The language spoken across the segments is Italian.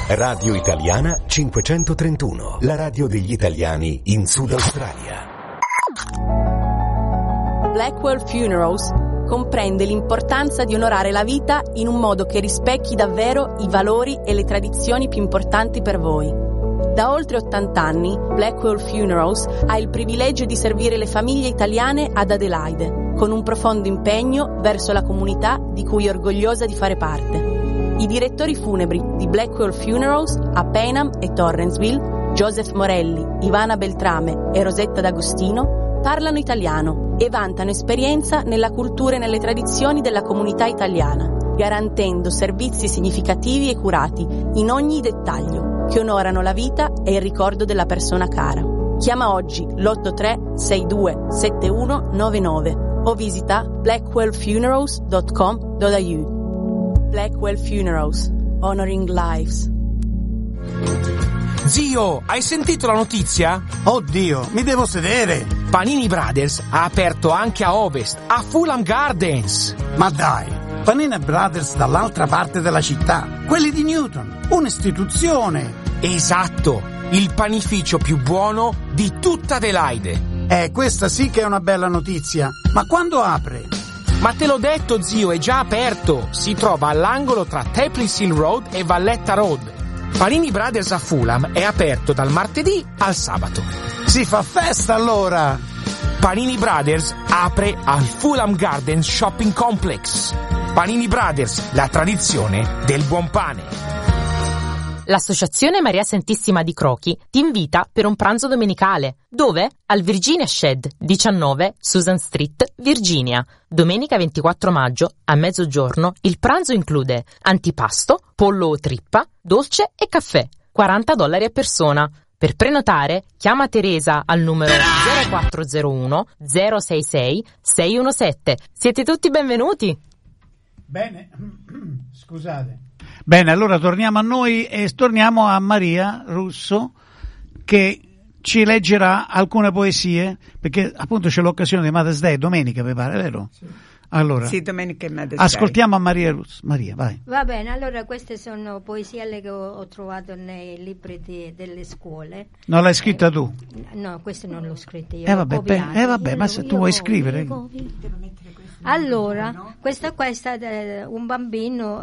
Radio Italiana 531, la radio degli italiani in Sud Australia. Blackwell Funerals comprende l'importanza di onorare la vita in un modo che rispecchi davvero i valori e le tradizioni più importanti per voi. Da oltre 80 anni, Blackwell Funerals ha il privilegio di servire le famiglie italiane ad Adelaide, con un profondo impegno verso la comunità di cui è orgogliosa di fare parte. I direttori funebri di Blackwell Funerals a Payneham e Torrensville, Joseph Morelli, Ivana Beltrame e Rosetta D'Agostino, parlano italiano e vantano esperienza nella cultura e nelle tradizioni della comunità italiana, garantendo servizi significativi e curati in ogni dettaglio, che onorano la vita e il ricordo della persona cara. Chiama oggi l'83 62 7199 o visita blackwellfunerals.com.au. Blackwell Funerals, honoring lives. Zio, hai sentito la notizia? Oddio, mi devo sedere. Panini Brothers ha aperto anche a Ovest, a Fulham Gardens. Ma dai, Panini Brothers dall'altra parte della città, quelli di Newton, un'istituzione. Esatto, il panificio più buono di tutta Adelaide. Questa sì che è una bella notizia. Ma quando apre? Ma te l'ho detto, zio, è già aperto. Si trova all'angolo tra Tapley Hill Road e Valletta Road. Panini Brothers a Fulham è aperto dal martedì al sabato. Si fa festa allora! Panini Brothers apre al Fulham Gardens Shopping Complex. Panini Brothers, la tradizione del buon pane. L'Associazione Maria Santissima di Crochi ti invita per un pranzo domenicale. Dove? Al Virginia Shed, 19 Susan Street, Virginia. Domenica 24 maggio, a mezzogiorno, il pranzo include antipasto, pollo o trippa, dolce e caffè. $40 a persona. Per prenotare, chiama Teresa al numero 0401 066 617. Siete tutti benvenuti. Bene, scusate. Bene, allora torniamo a noi e torniamo a Maria Russo, che ci leggerà alcune poesie, perché appunto c'è l'occasione di Mother's Day, domenica mi pare, vero? Sì. Allora, sì, domenica è Mother's Day. Ascoltiamo a Maria Russo. Maria, vai. Va bene, allora queste sono poesie che ho trovato nei libri delle scuole. Non l'hai scritta tu? No, queste non l'ho scritta io. Vabbè, ma se tu vuoi scrivere. Allora, questa è un bambino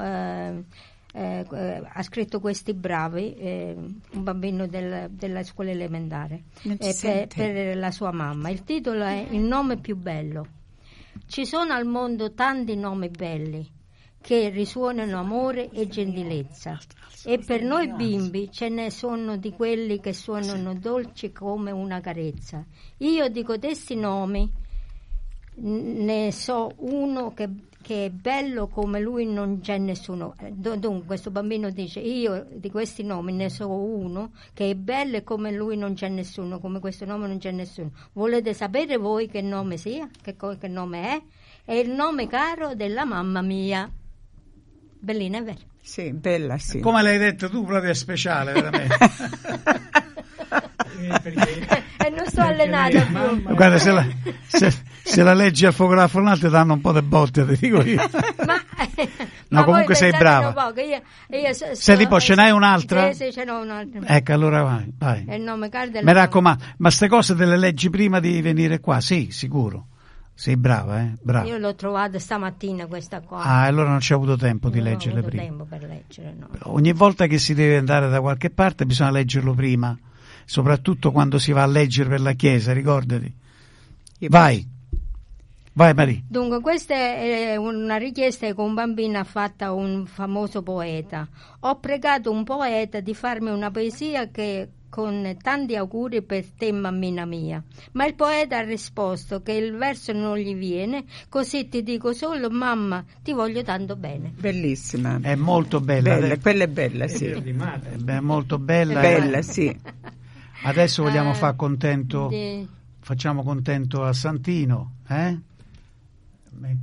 ha scritto questi bravi, un bambino della scuola elementare, per la sua mamma. Il titolo è Il nome più bello. Ci sono al mondo tanti nomi belli che risuonano amore e gentilezza, e per noi bimbi ce ne sono di quelli che suonano dolci come una carezza. Io di questi nomi ne so uno che è bello come lui non c'è nessuno. Dunque questo bambino dice: io di questi nomi ne so uno che è bello e come lui non c'è nessuno, come questo nome non c'è nessuno. Volete sapere voi che nome sia? Che nome è? È il nome caro della mamma mia. Bellina, è vero? Sì, bella, sì. Come l'hai detto tu, proprio è speciale, veramente. E non sto allenata più. Guarda, se la leggi al fotografo ti danno un po' di botte, ti dico io. No, comunque sei brava. Senti, poi ce n'hai un'altra? Sì, ce n'ho un'altra. Ecco, allora vai. È il nome caro della Mi raccomando, ma ste cose te le leggi prima di venire qua? Sì, sicuro. Sei brava, brava. Io l'ho trovata stamattina questa qua. Allora non c'è avuto tempo di leggerle prima. Non ho avuto tempo per leggere, no. Ogni volta che si deve andare da qualche parte bisogna leggerlo prima, soprattutto quando si va a leggere per la chiesa, ricordati. Vai Maria. Dunque, questa è una richiesta che un bambino ha fatto a un famoso poeta. Ho pregato un poeta di farmi una poesia che con tanti auguri per te, mammina mia, ma il poeta ha risposto che il verso non gli viene, così ti dico solo: mamma, ti voglio tanto bene. Bellissima, è molto bella, quella è bella, sì, è molto bella, bella, sì. Adesso vogliamo far contento, facciamo contento a Santino,